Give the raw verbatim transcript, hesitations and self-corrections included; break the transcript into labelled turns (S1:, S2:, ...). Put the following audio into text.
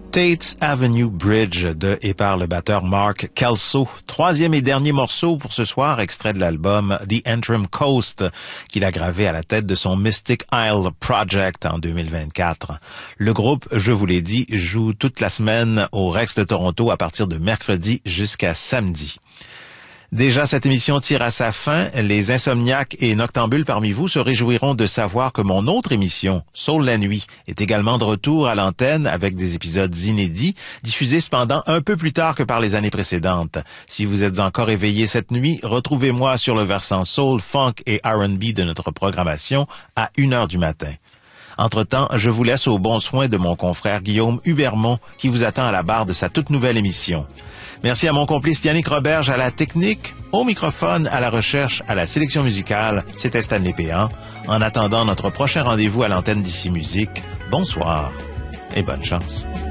S1: Tate Avenue Bridge de et par le batteur Mark Kelso. Troisième et dernier morceau pour ce soir, extrait de l'album The Antrim Coast, qu'il a gravé à la tête de son Mystic Isle Project en deux mille vingt-quatre. Le groupe, je vous l'ai dit, joue toute la semaine au Rex de Toronto à partir de mercredi jusqu'à samedi. Déjà, cette émission tire à sa fin. Les insomniaques et noctambules parmi vous se réjouiront de savoir que mon autre émission, Soul la nuit, est également de retour à l'antenne avec des épisodes inédits, diffusés cependant un peu plus tard que par les années précédentes. Si vous êtes encore éveillé cette nuit, retrouvez-moi sur le versant Soul, Funk et R and B de notre programmation à une heure du matin. Entre-temps, je vous laisse au bon soin de mon confrère Guillaume Hubermont qui vous attend à la barre de sa toute nouvelle émission. Merci à mon complice Yannick Roberge à la technique, au microphone, à la recherche, à la sélection musicale. C'était Stanley Péan. En attendant notre prochain rendez-vous à l'antenne d'Ici Musique, bonsoir et bonne chance.